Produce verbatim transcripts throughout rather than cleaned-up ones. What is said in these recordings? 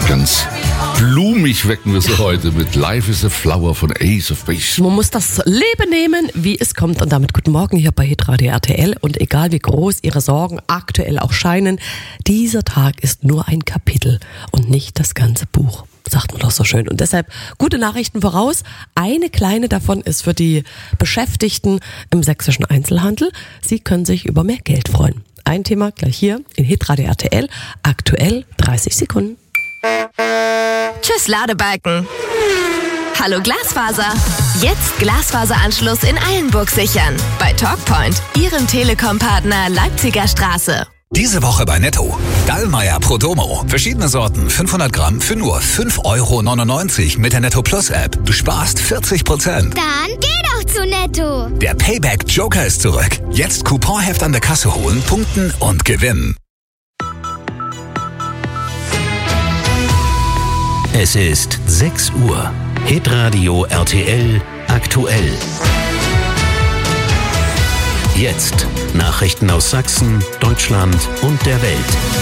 Ganz blumig wecken wir sie heute mit Life is a Flower von Ace of Base. Man muss das Leben nehmen, wie es kommt. Und damit guten Morgen hier bei Hitradio R T L. Und egal wie groß Ihre Sorgen aktuell auch scheinen, dieser Tag ist nur ein Kapitel und nicht das ganze Buch. Sagt man doch so schön. Und deshalb gute Nachrichten voraus. Eine kleine davon ist für die Beschäftigten im sächsischen Einzelhandel. Sie können sich über mehr Geld freuen. Ein Thema gleich hier in Hitradio R T L. Aktuell dreißig Sekunden. Tschüss Ladebalken. Hallo Glasfaser. Jetzt Glasfaseranschluss in Eilenburg sichern. Bei Talkpoint, Ihrem Telekom-Partner Leipziger Straße. Diese Woche bei Netto. Dallmayr Pro Domo. Verschiedene Sorten, fünfhundert Gramm für nur fünf Euro neunundneunzig mit der Netto Plus App. Du sparst vierzig Prozent. Dann geh doch zu Netto. Der Payback Joker ist zurück. Jetzt Couponheft an der Kasse holen, punkten und gewinnen. Es ist sechs Uhr. Hitradio R T L aktuell. Jetzt Nachrichten aus Sachsen, Deutschland und der Welt.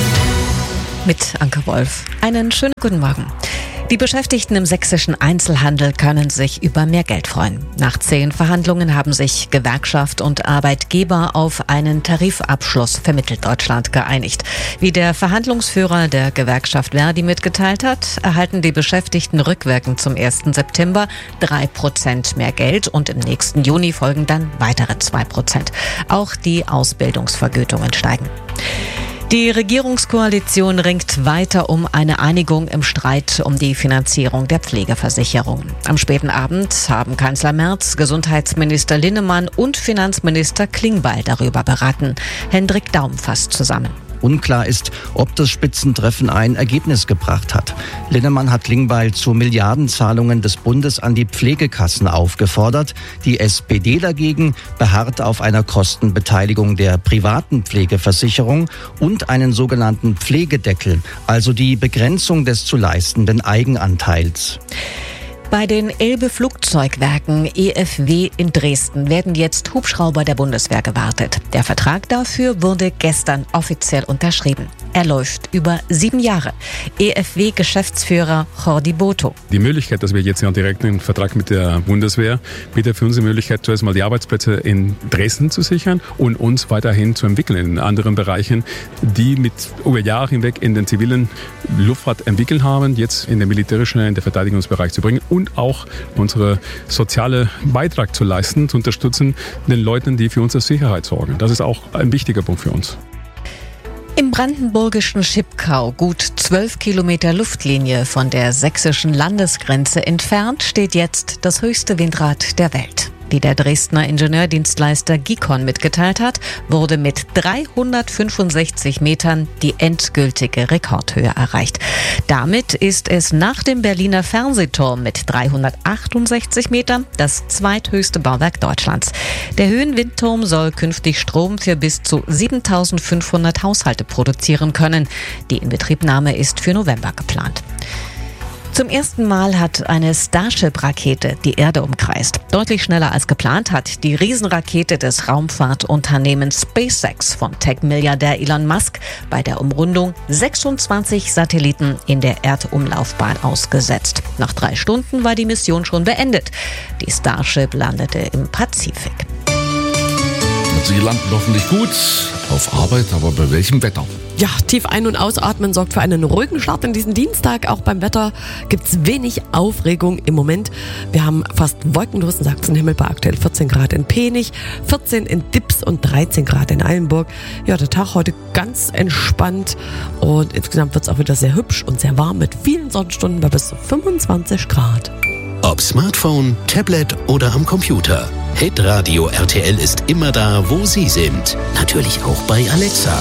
Mit Anke Wolf. Einen schönen guten Morgen. Die Beschäftigten im sächsischen Einzelhandel können sich über mehr Geld freuen. Nach zehn Verhandlungen haben sich Gewerkschaft und Arbeitgeber auf einen Tarifabschluss für Mitteldeutschland geeinigt. Wie der Verhandlungsführer der Gewerkschaft Verdi mitgeteilt hat, erhalten die Beschäftigten rückwirkend zum ersten September drei Prozent mehr Geld und im nächsten Juni folgen dann weitere zwei Prozent. Auch die Ausbildungsvergütungen steigen. Die Regierungskoalition ringt weiter um eine Einigung im Streit um die Finanzierung der Pflegeversicherungen. Am späten Abend haben Kanzler Merz, Gesundheitsminister Linnemann und Finanzminister Klingbeil darüber beraten. Hendrik Daum fasst zusammen. Unklar ist, ob das Spitzentreffen ein Ergebnis gebracht hat. Linnemann hat Klingbeil zu Milliardenzahlungen des Bundes an die Pflegekassen aufgefordert. Die S P D dagegen beharrt auf einer Kostenbeteiligung der privaten Pflegeversicherung und einen sogenannten Pflegedeckel, also die Begrenzung des zu leistenden Eigenanteils. Bei den Elbe-Flugzeugwerken E F W in Dresden werden jetzt Hubschrauber der Bundeswehr gewartet. Der Vertrag dafür wurde gestern offiziell unterschrieben. Er läuft über sieben Jahre. E F W-Geschäftsführer Jordi Boto. Die Möglichkeit, dass wir jetzt ja direkt einen Vertrag mit der Bundeswehr bietet für uns die Möglichkeit, zuerst mal die Arbeitsplätze in Dresden zu sichern und uns weiterhin zu entwickeln in anderen Bereichen, die mit über Jahre hinweg in den zivilen Luftfahrt entwickelt haben, jetzt in den militärischen, in den Verteidigungsbereich zu bringen und auch unsere soziale Beitrag zu leisten, zu unterstützen den Leuten, die für unsere Sicherheit sorgen. Das ist auch ein wichtiger Punkt für uns. Im brandenburgischen Schipkau, gut zwölf Kilometer Luftlinie von der sächsischen Landesgrenze entfernt, steht jetzt das höchste Windrad der Welt. Wie der Dresdner Ingenieurdienstleister Gicon mitgeteilt hat, wurde mit dreihundertfünfundsechzig Metern die endgültige Rekordhöhe erreicht. Damit ist es nach dem Berliner Fernsehturm mit dreihundertachtundsechzig Metern das zweithöchste Bauwerk Deutschlands. Der Höhenwindturm soll künftig Strom für bis zu siebentausendfünfhundert Haushalte produzieren können. Die Inbetriebnahme ist für November geplant. Zum ersten Mal hat eine Starship-Rakete die Erde umkreist. Deutlich schneller als geplant hat die Riesenrakete des Raumfahrtunternehmens SpaceX von Tech-Milliardär Elon Musk bei der Umrundung sechsundzwanzig Satelliten in der Erdumlaufbahn ausgesetzt. Nach drei Stunden war die Mission schon beendet. Die Starship landete im Pazifik. Sie landen hoffentlich gut auf Arbeit, aber bei welchem Wetter? Ja, tief ein- und ausatmen sorgt für einen ruhigen Start in diesen Dienstag. Auch beim Wetter gibt's wenig Aufregung im Moment. Wir haben fast wolkenlosen Sachsenhimmel bei aktuell vierzehn Grad in Penich, vierzehn in Dips und dreizehn Grad in Eilenburg. Ja, der Tag heute ganz entspannt und insgesamt wird's auch wieder sehr hübsch und sehr warm mit vielen Sonnenstunden bei bis zu fünfundzwanzig Grad. Ob Smartphone, Tablet oder am Computer. Hitradio R T L ist immer da, wo Sie sind. Natürlich auch bei Alexa.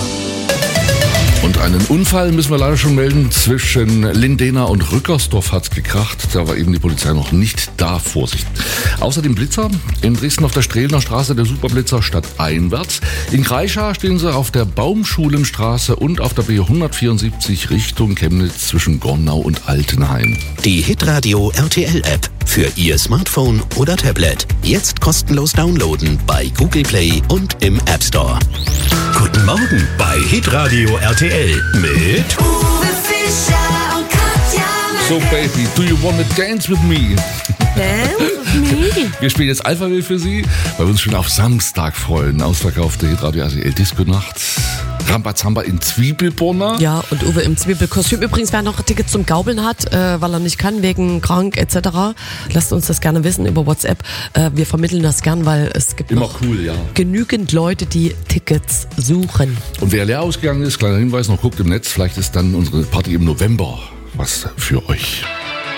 Und einen Unfall müssen wir leider schon melden. Zwischen Lindena und Rückersdorf hat's gekracht. Da war eben die Polizei noch nicht da. Vorsicht. Außerdem Blitzer. In Dresden auf der Strehlener Straße der Superblitzer stadteinwärts. In Kreischa stehen sie auf der Baumschulenstraße und auf der B hundertvierundsiebzig Richtung Chemnitz zwischen Gornau und Altenhain. Die Hitradio R T L-App für Ihr Smartphone oder Tablet. Jetzt kostenlos downloaden bei Google Play und im App Store. Guten Morgen bei Hitradio R T L mit Uwe Fischer und Katja. So Baby, do you wanna dance with me? Dance with me? Wir spielen jetzt Alphaville für Sie, weil wir uns schon auf Samstag freuen. Ausverkaufte Hitradio R T L Disco-Nacht. Rambazamba in Zwiebelburner. Ja, und Uwe im Zwiebelkostüm. Übrigens, wer noch Tickets zum Gaubeln hat, äh, weil er nicht kann, wegen krank et cetera, lasst uns das gerne wissen über WhatsApp. Äh, wir vermitteln das gern, weil es gibt Immer noch cool, ja. genügend Leute, die Tickets suchen. Und wer leer ausgegangen ist, kleiner Hinweis noch, guckt im Netz, vielleicht ist dann unsere Party im November was für euch.